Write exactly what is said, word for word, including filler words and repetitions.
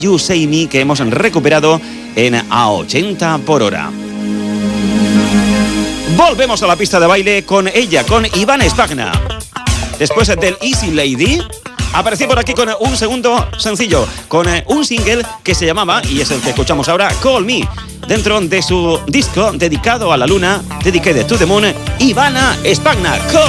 You Say Me, que hemos recuperado en A ochenta por hora. Volvemos a la pista de baile con ella, con Ivana Spagna. Después del Easy Lady, apareció por aquí con un segundo sencillo, con un single que se llamaba, y es el que escuchamos ahora, Call Me, dentro de su disco dedicado a la luna, Dedicated to the Moon, Ivana Spagna. Call